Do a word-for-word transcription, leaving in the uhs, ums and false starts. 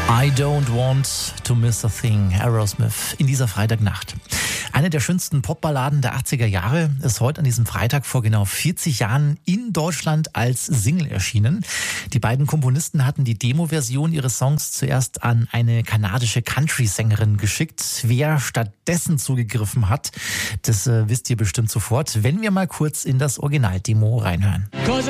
I don't want to miss a thing, Aerosmith, in dieser Freitagnacht. Eine der schönsten Popballaden der achtziger Jahre ist heute an diesem Freitag vor genau vierzig Jahren in Deutschland als Single erschienen. Die beiden Komponisten hatten die Demo-Version ihres Songs zuerst an eine kanadische Country-Sängerin geschickt. Wer stattdessen zugegriffen hat, das äh, wisst ihr bestimmt sofort, wenn wir mal kurz in das Original-Demo reinhören.